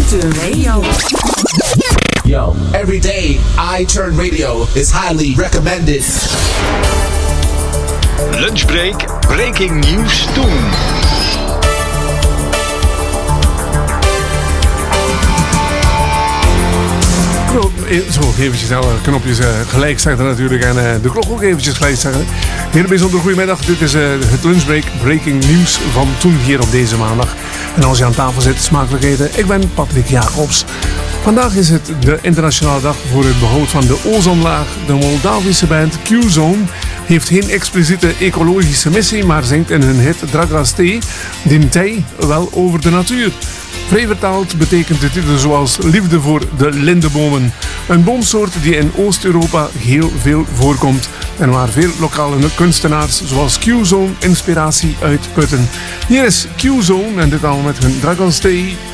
iTurn Radio. Yo, every day iTurn Radio is highly recommended. Lunchbreak, breaking news doen. Zo, eventjes alle knopjes gelijk zetten natuurlijk en de klok ook eventjes gelijk zetten. Heel bijzonder goedemiddag, dit is het Lunchbreak Breaking News van toen hier op deze maandag. En als je aan tafel zit, smakelijk eten, ik ben Patrick Jacobs. Vandaag is het de internationale dag voor het behoud van de ozonlaag. De Moldavische band Q-Zone heeft geen expliciete ecologische missie, maar zingt in hun hit Dragoste Dintei wel over de natuur. Vrij vertaald betekent de titel zoals liefde voor de lindebomen. Een boomsoort die in Oost-Europa heel veel voorkomt en waar veel lokale kunstenaars zoals Q-Zone inspiratie uitputten. Hier is Q-Zone en dit allemaal met hun Dragoste